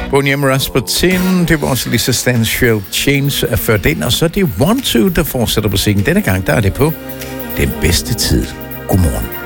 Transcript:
Boney M. Rasputin, det var også lige så Substantial Change før den, og så er det 1-2, der fortsætter musikken. Denne gang, der er det på Den Bedste Tid. Godmorgen.